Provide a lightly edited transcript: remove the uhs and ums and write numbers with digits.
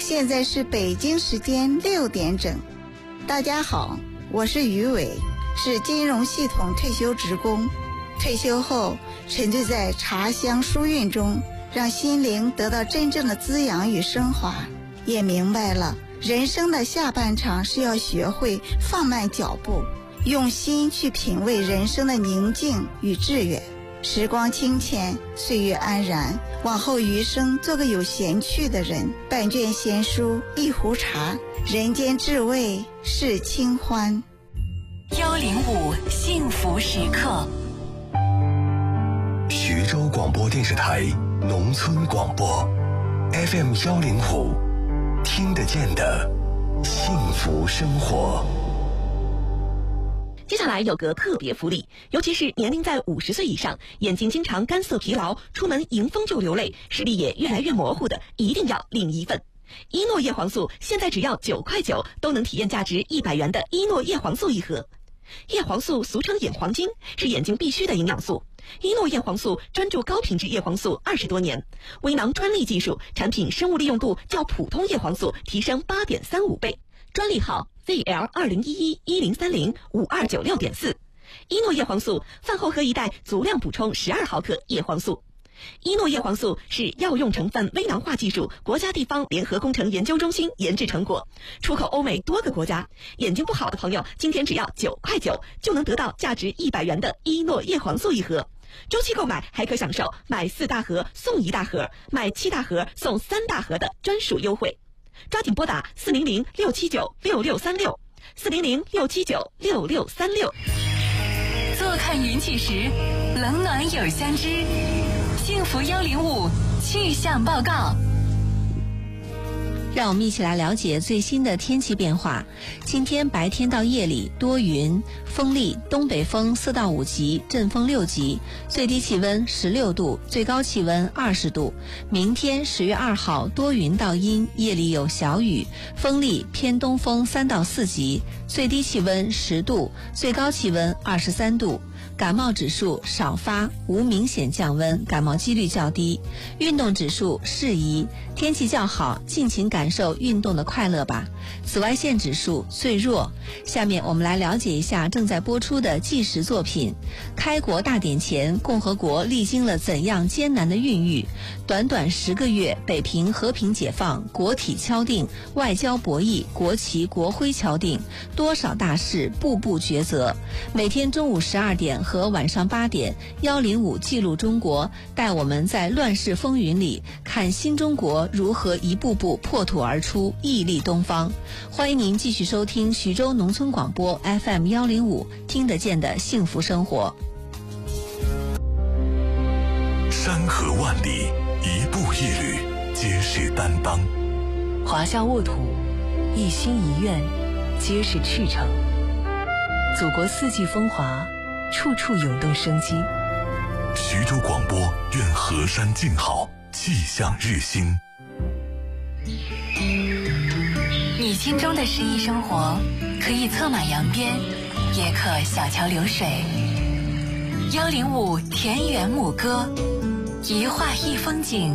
现在是北京时间6点整。大家好，我是于伟，是金融系统退休职工。退休后沉醉在茶香书韵中，让心灵得到真正的滋养与升华，也明白了人生的下半场是要学会放慢脚步，用心去品味人生的宁静与致远。时光清浅，岁月安然，往后余生做个有闲趣的人，半卷闲书，一壶茶，人间至味是清欢。 105幸福时刻， 徐州广播电视台农村广播 FM 105，听得见的幸福生活。 接下来有个特别福利，尤其是年龄在50岁以上，眼睛经常干涩疲劳，出门迎风就流泪，视力也越来越模糊的，一定要领一份。一诺叶黄素现在只要9块9，都能体验价值100元的一诺叶黄素一盒。叶黄素俗称眼黄金，是眼睛必须的营养素。一诺叶黄素专注高品质叶黄素20多年，微囊专利技术，产品生物利用度较普通叶黄素提升8.35倍，专利号 ZL201110305296.4。一诺叶黄素饭后喝一袋，足量补充12毫克叶黄素。一诺叶黄素是药用成分微囊化技术国家地方联合工程研究中心研制成果，出口欧美多个国家。眼睛不好的朋友，今天只要9块9，就能得到价值100元的一诺叶黄素一盒。周期购买还可享受买4大盒送1大盒，买7大盒送3大盒的专属优惠。抓紧拨打400-679-6636 400-679-6636。 坐看云起时，冷暖有相知。幸福105气象报告。 让我们一起来了解最新的天气变化。今天白天到夜里多云，风力东北风4到5级，阵风6级，最低气温16度，最高气温20度。明天10月2号多云到阴，夜里有小雨，风力偏东风3到4级，最低气温10度，最高气温23度。感冒指数少发，无明显降温，感冒几率较低。运动指数适宜，天气较好，尽情感受运动的快乐吧。紫外线指数最弱。下面我们来了解一下正在播出的纪实作品。开国大典前，共和国历经了怎样艰难的孕育？短短10个月，北平和平解放，国体敲定，外交博弈，国旗国徽敲定，多少大事，步步抉择。每天中午12点和晚上8点，105记录中国，带我们在乱世风云里看新中国如何一步步破土而出，屹立东方。欢迎您继续收听徐州农村广播 FM 105，听得见的幸福生活。 山河万里，一步一履，皆是担当。 华夏沃土，一心一愿，皆是赤诚。祖国四季风华，处处涌动生机。 徐州广播愿河山静好，气象日新。 你心中的诗意生活，可以策马扬鞭，也可小桥流水。105田园牧歌，一画一风景，